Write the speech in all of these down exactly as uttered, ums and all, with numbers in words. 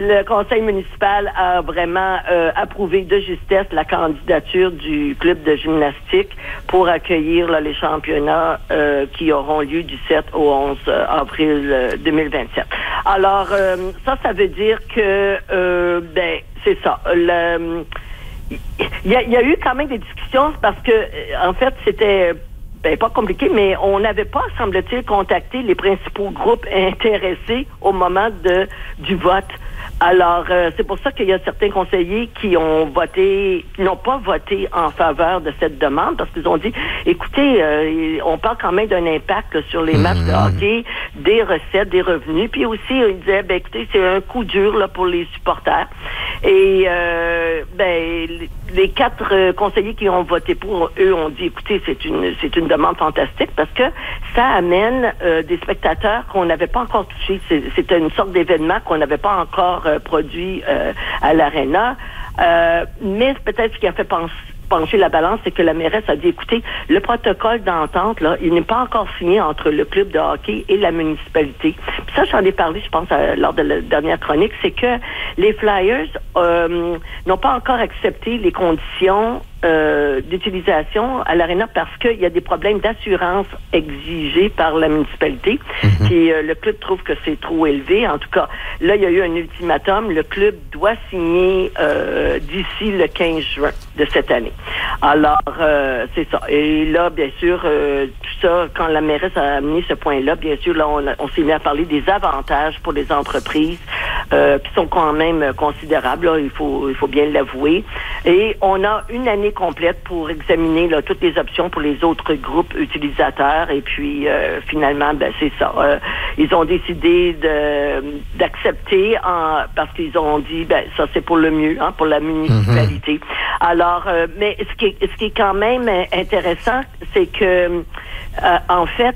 le conseil municipal a vraiment euh, approuvé de justesse la candidature du club de gymnastique pour accueillir là, les championnats euh, qui auront lieu du sept au onze avril deux mille vingt-sept. Alors, euh, ça, ça veut dire que, euh, ben, c'est ça. Le, il y, a, il y a eu quand même des discussions parce que, en fait, c'était... Ben, pas compliqué, mais on n'avait pas, semble-t-il, contacté les principaux groupes intéressés au moment de du vote. Alors, euh, c'est pour ça qu'il y a certains conseillers qui ont voté, qui n'ont pas voté en faveur de cette demande, parce qu'ils ont dit, écoutez, euh, on parle quand même d'un impact là, sur les matchs de hockey, des recettes, des revenus, puis aussi, ils disaient, ben écoutez, c'est un coup dur là pour les supporters. Et, euh, ben, les quatre euh, conseillers qui ont voté pour, eux, ont dit, écoutez, c'est une, c'est une demande fantastique, parce que ça amène euh, des spectateurs qu'on n'avait pas encore touchés. C'est, c'était une sorte d'événement qu'on n'avait pas encore euh, produit euh, à l'Arena. Euh, mais peut-être ce qui a fait penser pencher la balance, c'est que la mairesse a dit, écoutez, le protocole d'entente, là, il n'est pas encore signé entre le club de hockey et la municipalité. Puis ça, j'en ai parlé, je pense, à, lors de la dernière chronique, c'est que les Flyers euh, n'ont pas encore accepté les conditions euh, d'utilisation à l'Arena parce qu'il y a des problèmes d'assurance exigés par la municipalité. Mm-hmm. Puis euh, le club trouve que c'est trop élevé. En tout cas, là, il y a eu un ultimatum. Le club doit signer euh, d'ici le quinze juin de cette année. Alors, euh, c'est ça. Et là, bien sûr, euh, tout ça, quand la mairesse a amené ce point-là, bien sûr, là, on, a, on s'est mis à parler des avantages pour les entreprises euh, qui sont quand même considérables, là, il faut, il faut bien l'avouer. Et on a une année complète pour examiner là, toutes les options pour les autres groupes utilisateurs. Et puis, euh, finalement, ben c'est ça. Euh, ils ont décidé de d'accepter en, parce qu'ils ont dit, ben ça c'est pour le mieux, hein, pour la municipalité. Mm-hmm. Alors, euh, mais ce qui est, ce qui est quand même intéressant, c'est que, euh, en fait,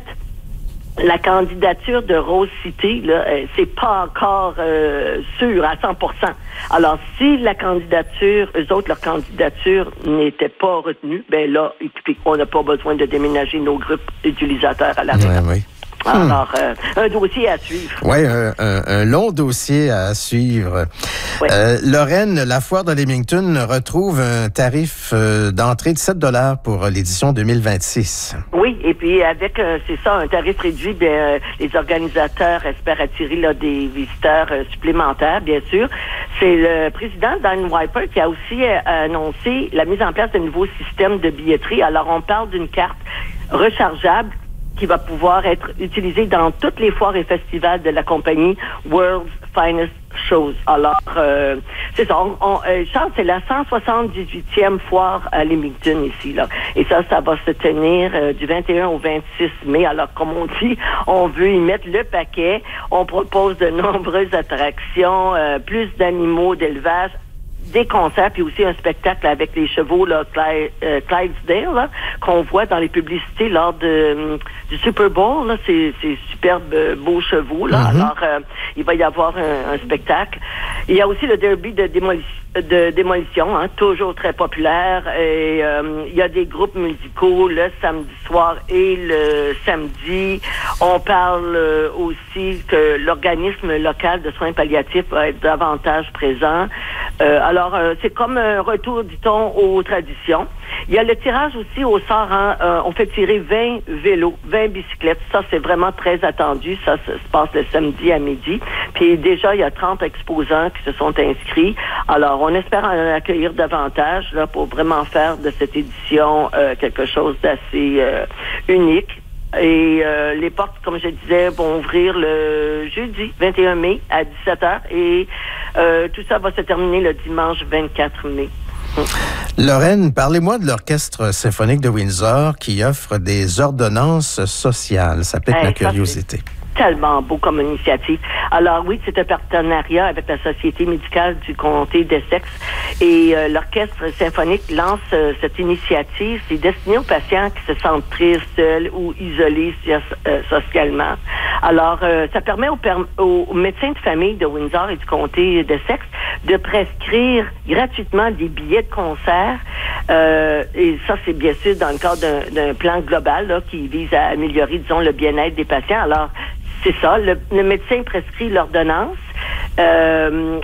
la candidature de Rose Cité, là, euh, c'est pas encore euh, sûr à cent pour cent. Alors, si la candidature, eux autres, leur candidature n'était pas retenue, ben là, on n'a pas besoin de déménager nos groupes utilisateurs à la ouais, oui. Alors, euh, un dossier à suivre. Oui, un, un, un long dossier à suivre. Oui. Euh, Lorraine, la foire de Leamington retrouve un tarif euh, d'entrée de sept dollars pour l'édition deux mille vingt-six. Oui, et puis avec, euh, c'est ça, un tarif réduit, bien, euh, les organisateurs espèrent attirer là, des visiteurs euh, supplémentaires, bien sûr. C'est le président Dan Wiper qui a aussi euh, annoncé la mise en place d'un nouveau système de billetterie. Alors, on parle d'une carte rechargeable qui va pouvoir être utilisé dans toutes les foires et festivals de la compagnie World's Finest Shows. Alors, euh, c'est ça. On, on, euh, Charles, c'est la cent soixante-dix-huitième foire à Leamington ici, là. Et ça, ça va se tenir euh, du vingt et un au vingt-six mai. Alors, comme on dit, on veut y mettre le paquet. On propose de nombreuses attractions, euh, plus d'animaux d'élevage, des concerts, puis aussi un spectacle avec les chevaux, là, Cly- euh, Clydesdale, là, qu'on voit dans les publicités lors de, du Super Bowl, là, ces, ces superbes euh, beaux chevaux, là. Mm-hmm. Alors, euh, il va y avoir un, un spectacle. Il y a aussi le derby de démolition, de démolition, hein, toujours très populaire. Et euh, il y a des groupes musicaux le samedi soir et le samedi. On parle euh, aussi que l'organisme local de soins palliatifs va être davantage présent. Euh, alors, euh, c'est comme un retour, dit-on, aux traditions. Il y a le tirage aussi au sort. Hein, euh, on fait tirer vingt vélos, vingt bicyclettes. Ça, c'est vraiment très attendu. Ça, ça se passe le samedi à midi. Puis déjà, il y a trente exposants qui se sont inscrits. Alors, on espère en accueillir davantage là, pour vraiment faire de cette édition euh, quelque chose d'assez euh, unique. Et euh, les portes, comme je disais, vont ouvrir le jeudi vingt et un mai à dix-sept heures et euh, tout ça va se terminer le dimanche vingt-quatre mai. Lorraine, parlez-moi de l'Orchestre symphonique de Windsor qui offre des ordonnances sociales. Ça pique hey, ma curiosité. Tellement beau comme initiative. Alors oui, c'est un partenariat avec la Société médicale du comté d'Essex et euh, l'Orchestre symphonique lance euh, cette initiative. C'est destiné aux patients qui se sentent tristes, seuls ou isolés euh, socialement. Alors, euh, ça permet aux, per- aux médecins de famille de Windsor et du comté d'Essex de prescrire gratuitement des billets de concert. Euh, et ça, c'est bien sûr dans le cadre d'un, d'un plan global là, qui vise à améliorer, disons, le bien-être des patients. Alors, c'est ça, le, le médecin prescrit l'ordonnance. Euh,